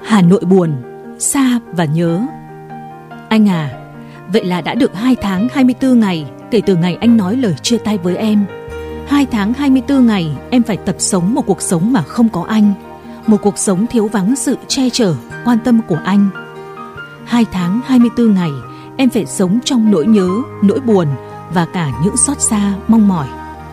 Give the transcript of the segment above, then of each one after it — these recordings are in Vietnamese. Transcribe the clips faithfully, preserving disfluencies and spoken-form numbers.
Hà Nội buồn, xa và nhớ. Anh à, vậy là đã được hai tháng hai mươi tư ngày kể từ ngày anh nói lời chia tay với em. Hai tháng hai mươi tư ngày em phải tập sống một cuộc sống mà không có anh, một cuộc sống thiếu vắng sự che chở, quan tâm của anh. Hai tháng hai mươi tư ngày em phải sống trong nỗi nhớ, nỗi buồn và cả những xót xa, mong mỏi.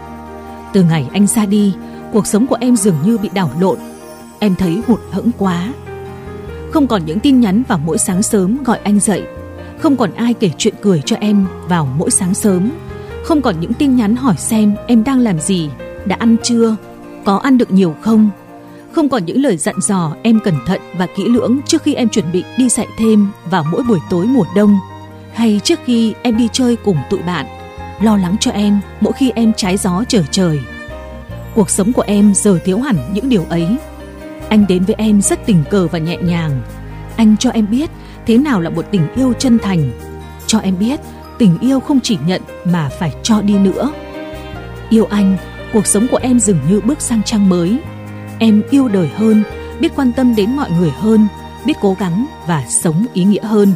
Từ ngày anh ra đi, cuộc sống của em dường như bị đảo lộn. Em thấy hụt hẫng quá. Không còn những tin nhắn vào mỗi sáng sớm gọi anh dậy, không còn ai kể chuyện cười cho em vào mỗi sáng sớm, không còn những tin nhắn hỏi xem em đang làm gì, đã ăn chưa, có ăn được nhiều không, không còn những lời dặn dò em cẩn thận và kỹ lưỡng trước khi em chuẩn bị đi dạy thêm vào mỗi buổi tối mùa đông, hay trước khi em đi chơi cùng tụi bạn, lo lắng cho em mỗi khi em trái gió trở trời. Cuộc sống của em giờ thiếu hẳn những điều ấy. Anh đến với em rất tình cờ và nhẹ nhàng. Anh cho em biết thế nào là một tình yêu chân thành, cho em biết tình yêu không chỉ nhận mà phải cho đi nữa. Yêu anh, cuộc sống của em dường như bước sang trang mới. Em yêu đời hơn, biết quan tâm đến mọi người hơn, biết cố gắng và sống ý nghĩa hơn.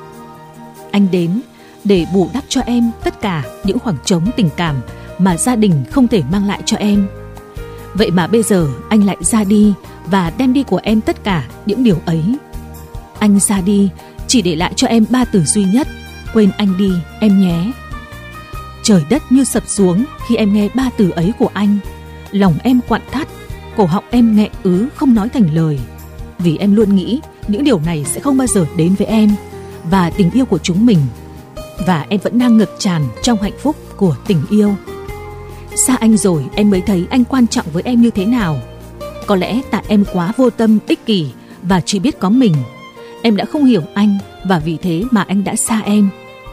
Anh đến để bù đắp cho em tất cả những khoảng trống tình cảm mà gia đình không thể mang lại cho em. Vậy mà bây giờ anh lại ra đi và đem đi của em tất cả những điều ấy. Anh ra đi chỉ để lại cho em ba từ duy nhất: quên anh đi em nhé. Trời đất như sập xuống khi em nghe ba từ ấy của anh. Lòng em quặn thắt, cổ họng em nghẹn ứ không nói thành lời. Vì em luôn nghĩ những điều này sẽ không bao giờ đến với em và tình yêu của chúng mình. Và em vẫn đang ngập tràn trong hạnh phúc của tình yêu. Xa anh rồi em mới thấy anh quan trọng với em như thế nào. Có lẽ tại em quá vô tâm, ích kỷ và chỉ biết có mình. Em đã không hiểu anh và vì thế mà anh đã xa em.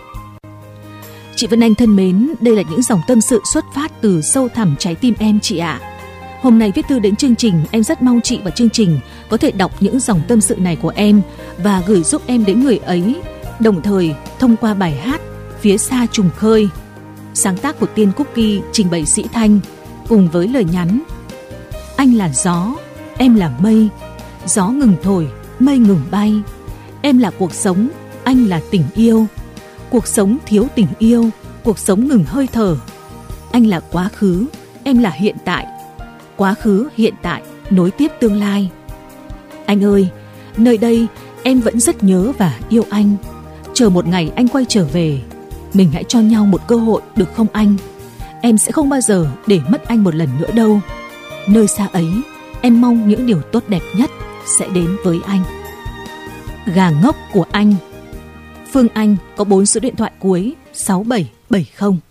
Chị Vân Anh thân mến, đây là những dòng tâm sự xuất phát từ sâu thẳm trái tim em chị ạ. Hôm nay viết thư đến chương trình, em rất mong chị và chương trình có thể đọc những dòng tâm sự này của em và gửi giúp em đến người ấy, đồng thời thông qua bài hát Phía xa trùng khơi, sáng tác của Tiên Cookie, trình bày Sĩ Thanh, cùng với lời nhắn: anh là gió, em là mây, gió ngừng thổi, mây ngừng bay. Em là cuộc sống, anh là tình yêu. Cuộc sống thiếu tình yêu, cuộc sống ngừng hơi thở. Anh là quá khứ, em là hiện tại. Quá khứ, hiện tại, nối tiếp tương lai. Anh ơi, nơi đây em vẫn rất nhớ và yêu anh. Chờ một ngày anh quay trở về, mình hãy cho nhau một cơ hội được không anh? Em sẽ không bao giờ để mất anh một lần nữa đâu. Nơi xa ấy, em mong những điều tốt đẹp nhất sẽ đến với anh. Gà ngốc của anh. Phương Anh có bốn số điện thoại cuối sáu bảy bảy không.